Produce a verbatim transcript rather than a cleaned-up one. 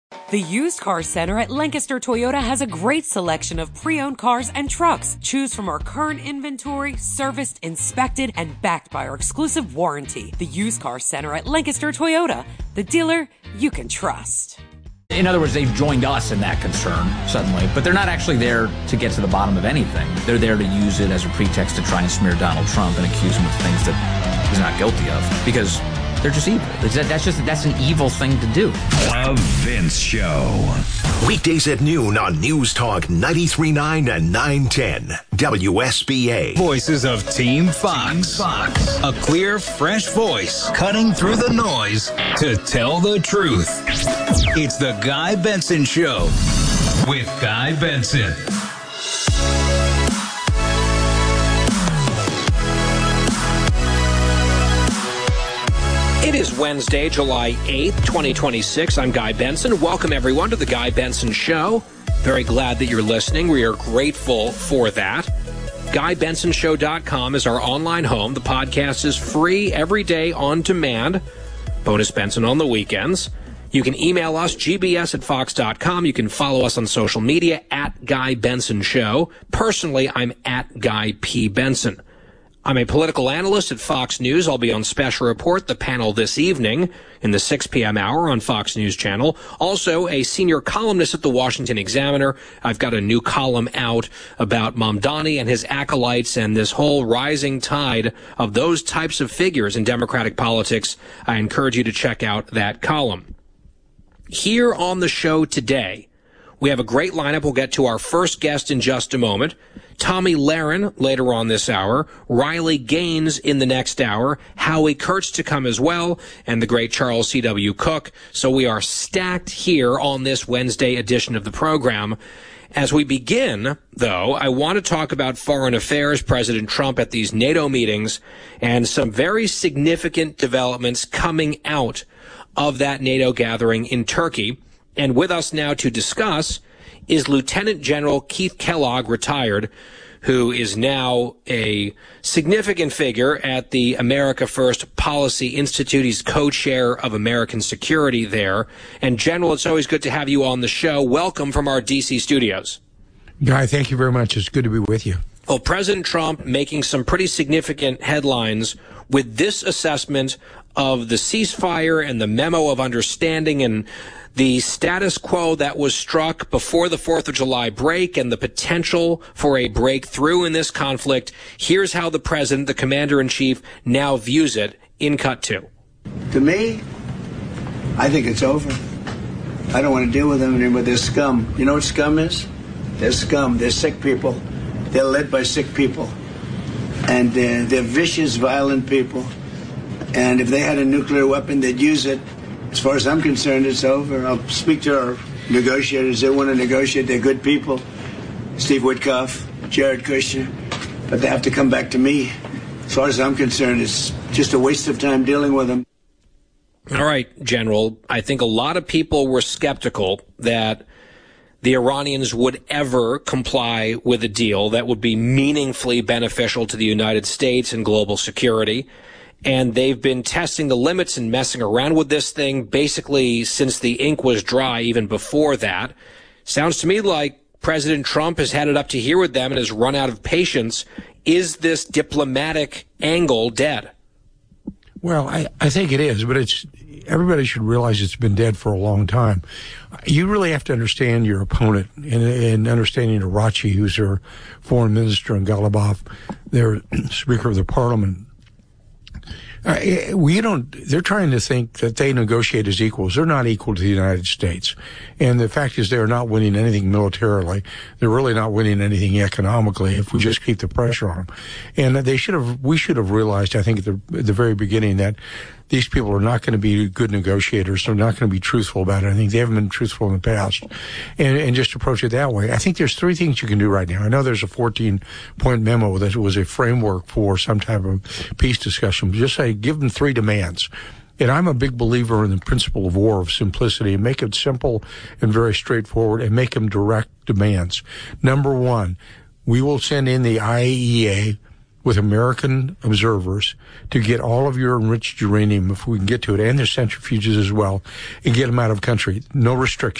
The Used Car Center at Lancaster Toyota has a great selection of pre-owned cars and trucks. Choose from our current inventory, serviced, inspected, and backed by our exclusive warranty. The Used Car Center at Lancaster Toyota, the dealer you can trust. In other words, they've joined us in that concern, suddenly, but they're not actually there to get to the bottom of anything. They're there to use it as a pretext to try and smear Donald Trump and accuse him of things that he's not guilty of, because they're just evil. That's just that's an evil thing to do. The Vince Show. Weekdays at noon on News Talk ninety-three point nine and nine ten W S B A. Voices of Team Fox. Team Fox. A clear, fresh voice cutting through the noise to tell the truth. It's the Guy Benson Show with Guy Benson. It is Wednesday, July eighth, twenty twenty-six. I'm Guy Benson. Welcome, everyone, to the Guy Benson Show. Very glad that you're listening. We are grateful for that. Guy Benson Show dot com is our online home. The podcast is free every day on demand. Bonus Benson on the weekends. You can email us, G B S at fox dot com. You can follow us on social media, at Guy Benson Show. Personally, I'm at Guy P. Benson. I'm a political analyst at Fox News. I'll be on Special Report, the panel this evening in the six p.m. hour on Fox News Channel. Also, a senior columnist at the Washington Examiner. I've got a new column out about Mamdani and his acolytes and this whole rising tide of those types of figures in Democratic politics. I encourage you to check out that column. Here on the show today, we have a great lineup. We'll get to our first guest in just a moment. Tomi Lahren later on this hour, Riley Gaines in the next hour, Howie Kurtz to come as well, and the great Charles C W. Cook. So we are stacked here on this Wednesday edition of the program. As we begin, though, I want to talk about foreign affairs, President Trump at these NATO meetings, and some very significant developments coming out of that NATO gathering in Turkey. And with us now to discuss is Lieutenant General Keith Kellogg, retired, who is now a significant figure at the America First Policy Institute. He's co-chair of American Security there. And General, it's always good to have you on the show. Welcome from our D C studios. Guy, thank you very much. It's good to be with you. Well, President Trump making some pretty significant headlines with this assessment of the ceasefire and the memo of understanding and the status quo that was struck before the fourth of July break and the potential for a breakthrough in this conflict. Here's how the president, the commander-in-chief, now views it in cut two. To me, I think it's over. I don't want to deal with them anymore. They're scum. You know what scum is? They're scum. They're sick people. They're led by sick people. And uh, they're vicious, violent people. And if they had a nuclear weapon, they'd use it. As far as I'm concerned, it's over. I'll speak to our negotiators. They want to negotiate. They're good people. Steve Witkoff, Jared Kushner. But they have to come back to me. As far as I'm concerned, it's just a waste of time dealing with them. All right, General. I think a lot of people were skeptical that the Iranians would ever comply with a deal that would be meaningfully beneficial to the United States and global security. And they've been testing the limits and messing around with this thing basically since the ink was dry, even before that. Sounds to me like President Trump has had it up to here with them and has run out of patience. Is this diplomatic angle dead? Well, I, I think it is, but it's everybody should realize it's been dead for a long time. You really have to understand your opponent, and, and understanding Arachi, who's their foreign minister, and Ghalibaf, their Speaker of the Parliament. Uh, we don't, they're trying to think that they negotiate as equals. They're not equal to the United States. And the fact is they're not winning anything militarily. They're really not winning anything economically if we just keep the pressure on them. And they should have, we should have realized, I think at the, at the very beginning, that these people are not going to be good negotiators. They're not going to be truthful about it. I think they haven't been truthful in the past. And, and just approach it that way. I think there's three things you can do right now. I know there's a fourteen-point memo that was a framework for some type of peace discussion. Just say, give them three demands. And I'm a big believer in the principle of war, of simplicity, and make it simple and very straightforward, and make them direct demands. Number one, we will send in the I A E A with American observers to get all of your enriched uranium, if we can get to it, and their centrifuges as well, and get them out of the country. No restrictions.